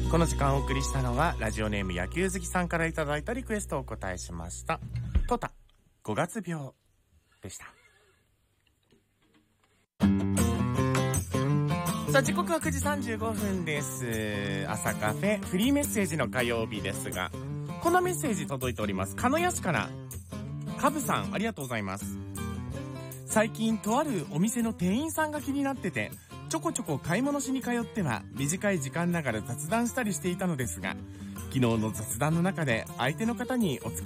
この時間お送りしたのはラジオネーム野球好きさんからいただいたリクエストをお答えしました。トタ5月病でした。さあ時刻は9時35分です。朝カフェフリーメッセージの火曜日ですが、このメッセージ届いております。鹿屋市からカブさん、ありがとうございます。最近とあるお店の店員さんが気になってて、ちょこちょこ買い物しに通っては短い時間ながら雑談したりしていたのですが、昨日の雑談の中で相手の方にお付き